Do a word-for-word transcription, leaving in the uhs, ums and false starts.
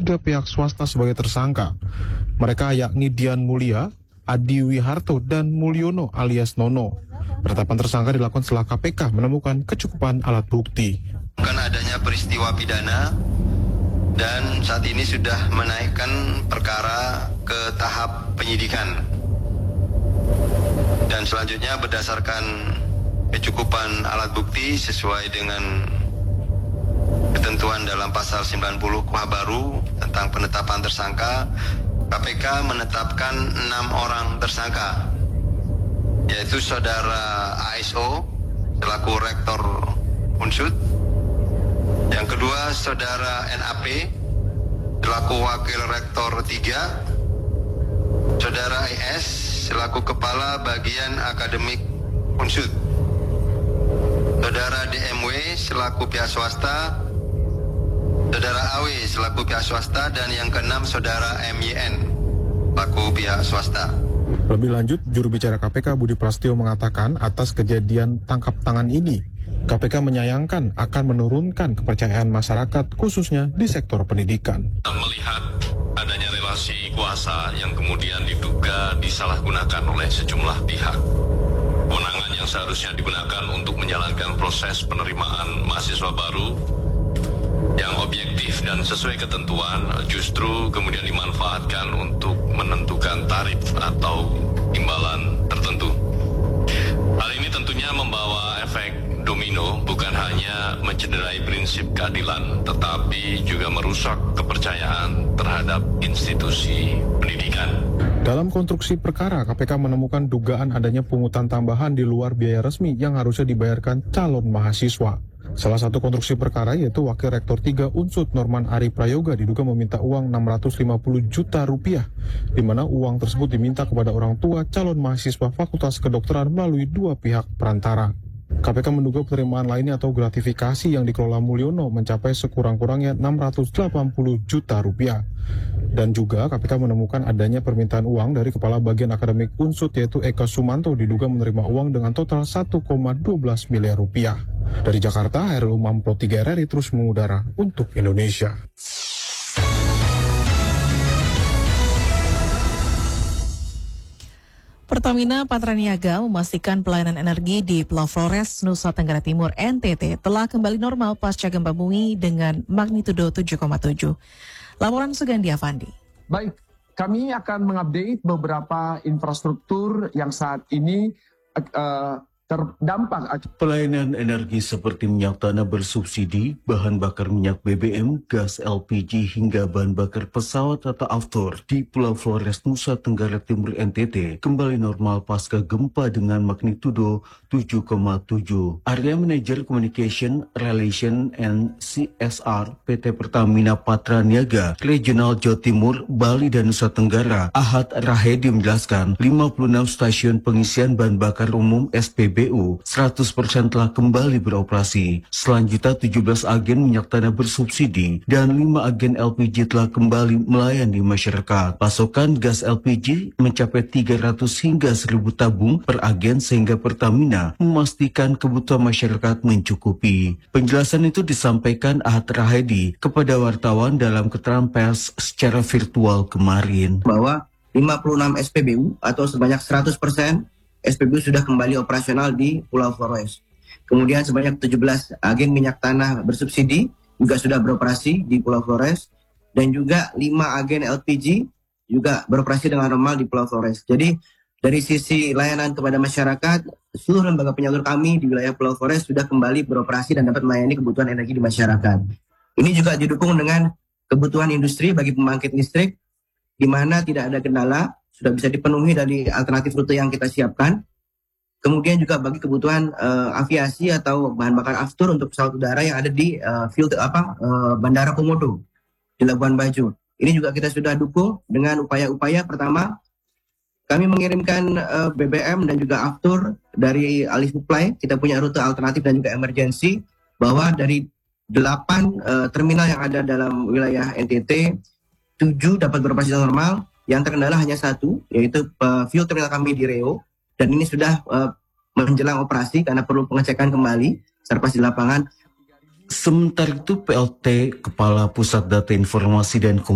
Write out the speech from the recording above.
tiga pihak swasta sebagai tersangka. Mereka yakni Dian Mulia, Adi Wiharto, dan Mulyono alias Nono. Penetapan tersangka dilakukan setelah K P K menemukan kecukupan alat bukti. Kan adanya peristiwa pidana dan saat ini sudah menaikkan perkara ke tahap penyidikan. Dan selanjutnya berdasarkan kecukupan alat bukti sesuai dengan ketentuan dalam pasal sembilan puluh K U H baru tentang penetapan tersangka, K P K menetapkan enam orang tersangka, yaitu saudara A S O selaku rektor Unsud, yang kedua saudara N A P selaku wakil rektor tiga, saudara I S selaku kepala bagian akademik Unsud, saudara D M W selaku pihak swasta, saudara A W selaku pihak swasta, dan yang keenam saudara M Y N selaku pihak swasta. Lebih lanjut, juru bicara K P K Budi Prasetyo mengatakan atas kejadian tangkap tangan ini, K P K menyayangkan akan menurunkan kepercayaan masyarakat khususnya di sektor pendidikan. Melihat adanya relasi kuasa yang kemudian diduga disalahgunakan oleh sejumlah pihak. Kewenangan yang seharusnya digunakan untuk menjalankan proses penerimaan mahasiswa baru yang objektif dan sesuai ketentuan justru kemudian dimanfaatkan untuk menentukan tarif atau imbalan tertentu. Hal ini tentunya membawa efek domino, bukan hanya mencederai prinsip keadilan, tetapi juga merusak kepercayaan terhadap institusi pendidikan. Dalam konstruksi perkara, K P K menemukan dugaan adanya pungutan tambahan di luar biaya resmi yang harusnya dibayarkan calon mahasiswa. Salah satu konstruksi perkara yaitu Wakil Rektor tiga Unsud Norman Ari Prayoga diduga meminta uang enam ratus lima puluh juta rupiah, di mana uang tersebut diminta kepada orang tua calon mahasiswa Fakultas Kedokteran melalui dua pihak perantara. K P K menduga penerimaan lainnya atau gratifikasi yang dikelola Mulyono mencapai sekurang-kurangnya enam ratus delapan puluh juta rupiah. Dan juga K P K menemukan adanya permintaan uang dari Kepala Bagian Akademik Unsud yaitu Eka Sumanto diduga menerima uang dengan total satu koma satu dua miliar rupiah. Dari Jakarta, Hairul Umam Pro tiga R R I terus mengudara untuk Indonesia. Pertamina Patraniaga memastikan pelayanan energi di Pulau Flores, Nusa Tenggara Timur N T T telah kembali normal pasca gempa bumi dengan magnitudo tujuh koma tujuh. Laporan Sugandi Avandi. Baik, kami akan mengupdate beberapa infrastruktur yang saat ini uh, terdampak. Pelayanan energi seperti minyak tanah bersubsidi, bahan bakar minyak B B M, gas L P G hingga bahan bakar pesawat atau aftur di Pulau Flores, Nusa Tenggara Timur N T T kembali normal pasca gempa dengan magnitudo tujuh koma tujuh. Area Manager Communication, Relation and C S R P T Pertamina Patraniaga Regional Jawa Timur, Bali dan Nusa Tenggara, Ahad Rahedi menjelaskan lima puluh enam stasiun pengisian bahan bakar umum S P B U seratus persen telah kembali beroperasi. Selanjutnya tujuh belas agen minyak tanah bersubsidi dan lima agen L P G telah kembali melayani masyarakat. Pasokan gas L P G mencapai tiga ratus hingga seribu tabung per agen sehingga Pertamina memastikan kebutuhan masyarakat mencukupi. Penjelasan itu disampaikan Ahad Rahedi kepada wartawan dalam keterangan pers secara virtual kemarin. Bahwa lima puluh enam S P B U atau sebanyak seratus persen S P B U sudah kembali operasional di Pulau Flores. Kemudian sebanyak tujuh belas agen minyak tanah bersubsidi juga sudah beroperasi di Pulau Flores. Dan juga lima agen L P G juga beroperasi dengan normal di Pulau Flores. Jadi dari sisi layanan kepada masyarakat, seluruh lembaga penyalur kami di wilayah Pulau Flores sudah kembali beroperasi dan dapat melayani kebutuhan energi di masyarakat. Ini juga didukung dengan kebutuhan industri bagi pembangkit listrik, di mana tidak ada kendala, sudah bisa dipenuhi dari alternatif rute yang kita siapkan. Kemudian juga bagi kebutuhan uh, aviasi atau bahan bakar aftur untuk pesawat udara yang ada di uh, field apa uh, Bandara Komodo di Labuan Bajo. Ini juga kita sudah dukung dengan upaya-upaya. Pertama, kami mengirimkan uh, B B M dan juga aftur dari alih supply. Kita punya rute alternatif dan juga emergency, bahwa dari delapan uh, terminal yang ada dalam wilayah N T T, tujuh dapat beroperasi normal. Yang terkendala hanya satu, yaitu uh, fuel terminal kami di Reo, dan ini sudah uh, menjelang operasi karena perlu pengecekan kembali serpas di lapangan. Sementara itu P L T Kepala Pusat Data Informasi dan Komunikasi